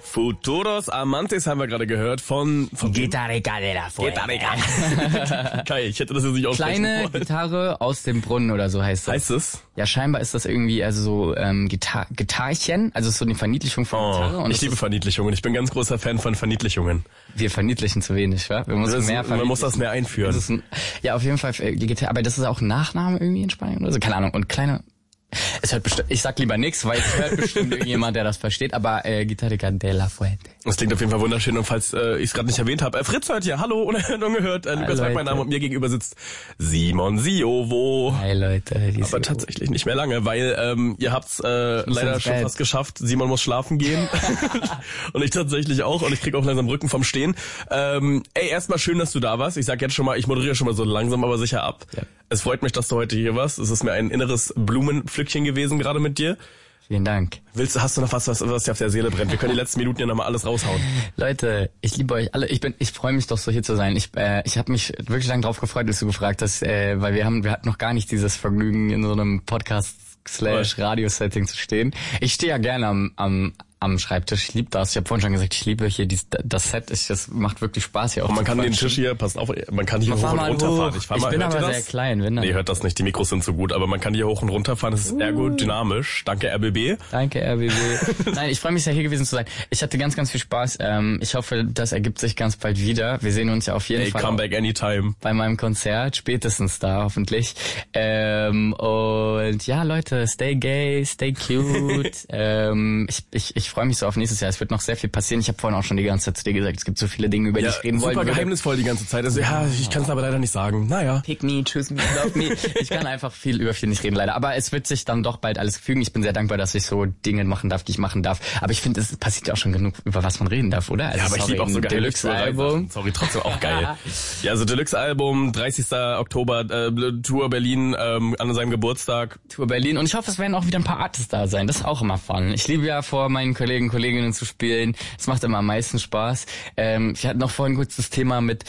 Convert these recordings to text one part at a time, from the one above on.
Futuros Amantes haben wir gerade gehört von Guitarrica de la Fuente. Kai, ich hätte das jetzt nicht aussprechen Kleine wollen. Gitarre aus dem Brunnen oder so heißt das. Heißt es? Ja, scheinbar ist das irgendwie also so Gitarrchen, also so eine Verniedlichung von Gitarre. Und ich liebe Verniedlichungen. Ich bin ganz großer Fan von Verniedlichungen. Wir verniedlichen zu wenig, wa? Man muss das mehr einführen. Ja, auf jeden Fall Gitarre, aber das ist auch ein Nachname irgendwie in Spanien oder so, keine Ahnung. Und kleine... Es hört bestimmt, ich sag lieber nichts, weil es hört bestimmt irgendjemand, der das versteht, aber Guitarrica de la Fuente. Das klingt auf jeden Fall wunderschön und falls ich es gerade nicht erwähnt habe, Fritz hört ja, hallo, ungehört, Lukas Weig, mein Name und mir gegenüber sitzt Simon Siovo. Hi Leute. Aber tatsächlich nicht mehr lange, weil ihr habt's leider schon fast geschafft, Simon muss schlafen gehen und ich tatsächlich auch und ich krieg auch langsam Rücken vom Stehen. Erstmal schön, dass du da warst. Ich sag jetzt schon mal, ich moderiere schon mal so langsam, aber sicher ab. Ja. Es freut mich, dass du heute hier warst. Es ist mir ein inneres Blumenpflückchen gewesen, gerade mit dir. Vielen Dank. Hast du noch was dir auf der Seele brennt? Wir können die letzten Minuten ja nochmal alles raushauen. Leute, ich liebe euch alle. Ich freue mich doch so hier zu sein. Ich habe mich wirklich lange drauf gefreut, dass du gefragt hast, weil wir hatten noch gar nicht dieses Vergnügen, in so einem Podcast/Radio-Setting zu stehen. Ich stehe ja gerne am Schreibtisch. Ich liebe das. Ich habe vorhin schon gesagt, ich liebe hier das Set. Das macht wirklich Spaß hier auch. Und man kann den Tisch hier, passt auf, man kann hier hoch und runter fahren. Ich bin aber sehr klein. Wenn dann. Nee, hört das nicht. Die Mikros sind so gut, aber man kann hier hoch und runter fahren. Das ist ergodynamisch. Danke, RBB. Danke, RBB. Nein, ich freue mich sehr, hier gewesen zu sein. Ich hatte ganz, ganz viel Spaß. Ich hoffe, das ergibt sich ganz bald wieder. Wir sehen uns ja auf jeden Fall. Come back anytime. Bei meinem Konzert, spätestens da, hoffentlich. Und ja, Leute, stay gay, stay cute. Ich freue mich so auf nächstes Jahr. Es wird noch sehr viel passieren. Ich habe vorhin auch schon die ganze Zeit zu dir gesagt, es gibt so viele Dinge, über die ich reden wollte. Super geheimnisvoll die ganze Zeit. Also ja, ich kann es aber leider nicht sagen. Naja. Pick me, choose me, love me. Ich kann einfach über viel nicht reden, leider. Aber es wird sich dann doch bald alles fügen. Ich bin sehr dankbar, dass ich so Dinge machen darf, die ich machen darf. Aber ich finde, es passiert ja auch schon genug, über was man reden darf, oder? Also ja, aber ich liebe auch so Deluxe-Album. Sorry, trotzdem auch geil. Ja, also Deluxe-Album, 30. Oktober, Tour Berlin, an seinem Geburtstag. Tour Berlin. Und ich hoffe, es werden auch wieder ein paar Artists da sein. Das ist auch immer fun. Ich liebe ja vor meinen Kolleginnen zu spielen. Das macht immer am meisten Spaß. Wir hatten noch vorhin kurz das Thema mit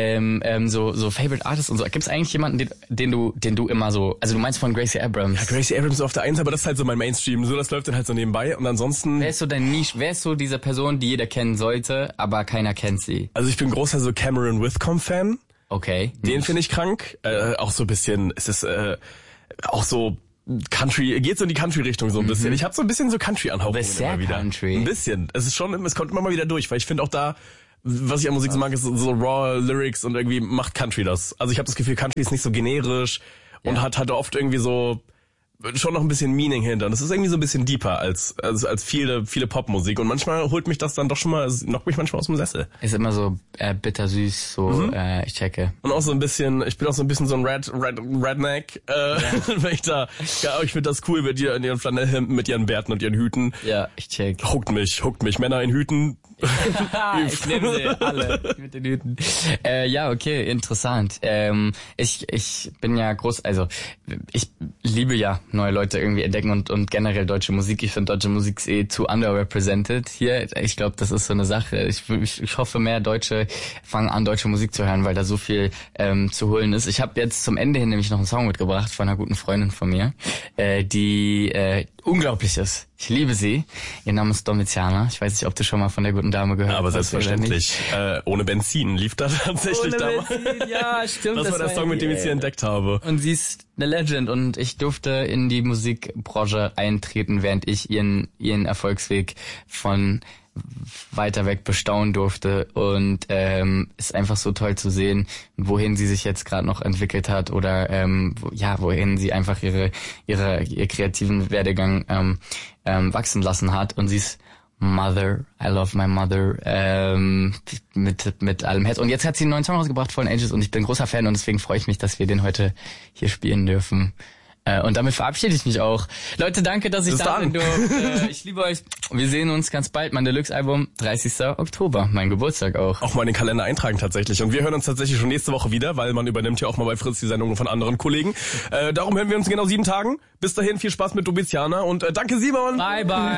so Favorite Artists und so. Gibt es eigentlich jemanden, den du immer so, also du meinst von Gracie Abrams? Ja, Gracie Abrams auf der 1, aber das ist halt so mein Mainstream. So, das läuft dann halt so nebenbei und ansonsten... Wer ist so dein Niche? Wer ist so diese Person, die jeder kennen sollte, aber keiner kennt sie? Also ich bin großer so Cameron Withcomb-Fan. Okay. Den finde ich krank. Auch so ein bisschen, es ist auch so... Country, geht so in die Country-Richtung so ein bisschen. Ich habe so ein bisschen so Country-Anhauchungen immer wieder. Country. Ein bisschen. Es kommt immer mal wieder durch, weil ich finde auch da, was ich an Musik so mag, ist so raw Lyrics und irgendwie macht Country das. Also ich habe das Gefühl, Country ist nicht so generisch und hat halt oft irgendwie so schon noch ein bisschen Meaning hinter. Und es ist irgendwie so ein bisschen deeper als viele Popmusik. Und manchmal holt mich das dann doch schon mal, knockt mich manchmal aus dem Sessel. Ist immer so bittersüß, so ich checke. Und auch so ein bisschen, ich bin auch so ein bisschen so ein Redneck, wenn ich finde das cool mit dir in ihren Flanellhemden, mit ihren Bärten und ihren Hüten. Ja, ich check. Huckt mich. Männer in Hüten. Ich nehme sie alle mit den Hüten. Ja, okay, interessant. Ich bin ja ich liebe ja neue Leute irgendwie entdecken und generell deutsche Musik. Ich finde, deutsche Musik ist zu underrepresented hier. Ich glaube, das ist so eine Sache. Ich hoffe, mehr Deutsche fangen an, deutsche Musik zu hören, weil da so viel zu holen ist. Ich habe jetzt zum Ende hin nämlich noch einen Song mitgebracht von einer guten Freundin von mir, die unglaublich ist. Ich liebe sie. Ihr Name ist Domiziana. Ich weiß nicht, ob du schon mal von der guten Dame gehört hast. Aber selbstverständlich. Ohne Benzin lief da tatsächlich damals. Benzin, ja, stimmt. Das war der Song, mit dem ich sie entdeckt habe. Und sie ist eine Legend und ich durfte in die Musikbranche eintreten, während ich ihren Erfolgsweg von weiter weg bestaunen durfte und ist einfach so toll zu sehen, wohin sie sich jetzt gerade noch entwickelt hat oder wohin sie einfach ihr kreativen Werdegang wachsen lassen hat. Und sie ist Mother, I love my mother, mit allem Herz. Und jetzt hat sie einen neuen Song rausgebracht, Fallen Angels, und ich bin großer Fan und deswegen freue ich mich, dass wir den heute hier spielen dürfen. Und damit verabschiede ich mich auch. Leute, danke, dass ich da bin. Ich liebe euch. Wir sehen uns ganz bald. Mein Deluxe-Album, 30. Oktober. Mein Geburtstag auch. Auch mal in den Kalender eintragen tatsächlich. Und wir hören uns tatsächlich schon nächste Woche wieder, weil man übernimmt ja auch mal bei Fritz die Sendungen von anderen Kollegen. Darum hören wir uns in genau 7 Tagen. Bis dahin, viel Spaß mit Domiziana und danke Simon. Bye, bye.